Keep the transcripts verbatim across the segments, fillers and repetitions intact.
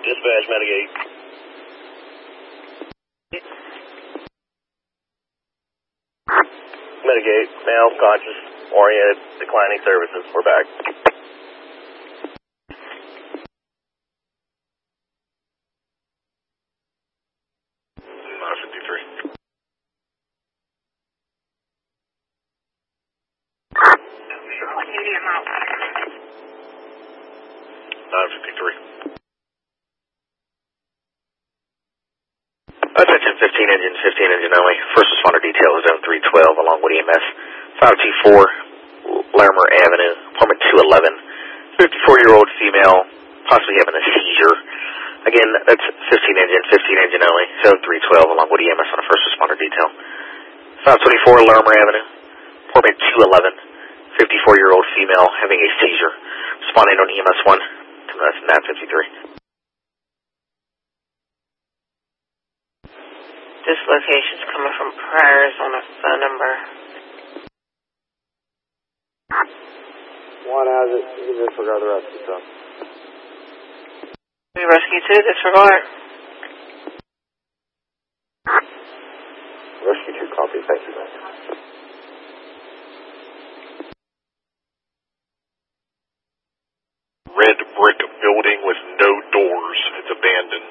Dispatch, mitigate. Mitigate, male, conscious, oriented, declining services. We're back. nine fifty-three. nine fifty-three. Attention fifteen engine, fifteen engine only. First responder detail is zone three twelve along with E M S. five two four Larimer Avenue, apartment two eleven. fifty-four-year-old female, possibly having a seizure. Again, that's fifteen engine, fifteen engine only. zone three twelve along with E M S on a first responder detail. five twenty-four Larimer Avenue, apartment two eleven. fifty-four-year-old female having a seizure. Responding on E M S one. That's nine fifty-three. This location's coming from Pryor's on a phone number. One has it. You can disregard the rescue stuff. We rescue two, disregard. Rescue two, copy. Thank you, man. Red brick building with no doors. It's abandoned.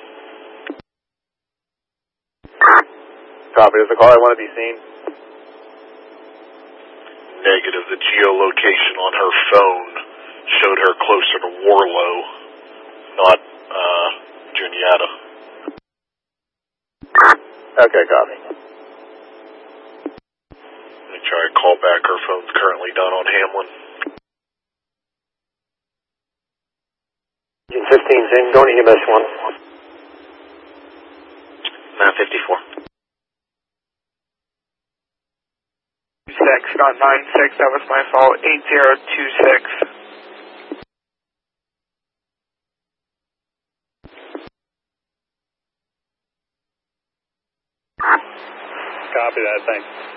Copy. Does the caller want to be seen? Negative. The geolocation on her phone showed her closer to Warlow, not uh, Juniata. Okay, copy. Let me try and call back. Her phone's currently done on Hamlin. fifteen's in. Going to E M S one. nine fifty-four. six, not nine six, that was my fault, eight zero two six. Copy that, thanks.